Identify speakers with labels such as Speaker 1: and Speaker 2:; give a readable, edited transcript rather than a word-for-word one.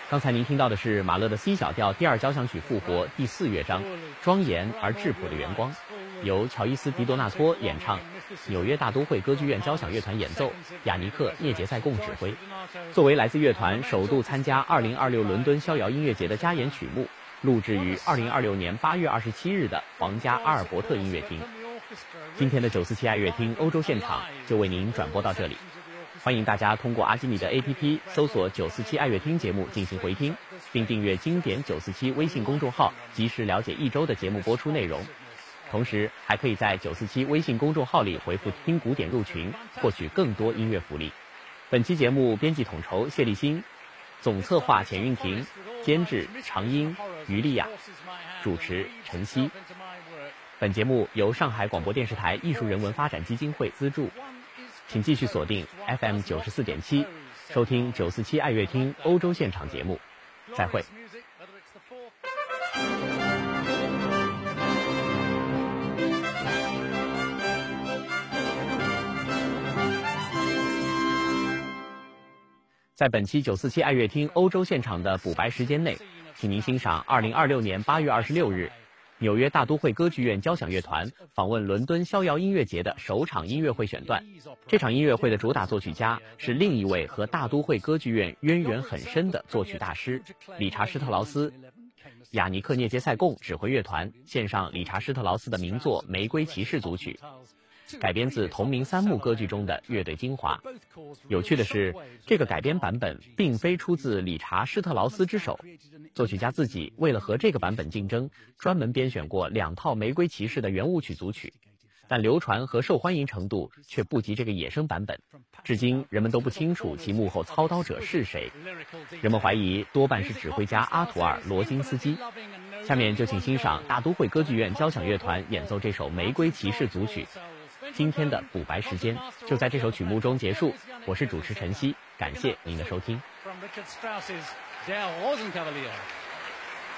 Speaker 1: 刚才您听到的是马勒的 C 小调第二交响曲复活第4乐章，庄严而质朴的圆光，由乔伊斯·迪多纳托演唱，纽约大都会歌剧院交响乐团演奏，雅尼克·涅杰塞贡指挥。作为来自乐团首度参加2026伦敦逍遥音乐节的加演曲目，录制于2026年8月27日的皇家阿尔伯特音乐厅。今天的947爱乐厅欧洲现场就为您转播到这里。欢迎大家通过阿基米德 APP 搜索947爱乐厅节目进行回听，并订阅经典947微信公众号，及时了解一周的节目播出内容。同时还可以在947微信公众号里回复听古典入群，获取更多音乐福利。本期节目编辑统筹谢立新，总策划钱运婷，监制常英、于丽亚，主持陈曦。本节目由上海广播电视台艺术人文发展基金会资助。请继续锁定 FM 94.7，收听947爱乐厅欧洲现场节目。再会。在本期947爱乐厅欧洲现场的补白时间内，请您欣赏2026年8月26日纽约大都会歌剧院交响乐团访问伦敦逍遥音乐节的首场音乐会选段。这场音乐会的主打作曲家是另一位和大都会歌剧院渊源很深的作曲大师理查施特劳斯。雅尼克·涅杰塞贡指挥乐团献上理查施特劳斯的名作《玫瑰骑士》组曲，改编自同名3幕歌剧中的乐队精华。有趣的是，这个改编版本并非出自理查施特劳斯之手，作曲家自己为了和这个版本竞争，专门编选过2套玫瑰骑士的圆舞曲组曲，但流传和受欢迎程度却不及这个野生版本。至今人们都不清楚其幕后操刀者是谁，人们怀疑多半是指挥家阿图尔·罗金斯基。下面就请欣赏大都会歌剧院交响乐团演奏这首玫瑰骑士组曲。今天的补白时间就在这首曲目中结束，我是主持陈曦，感谢您的收听。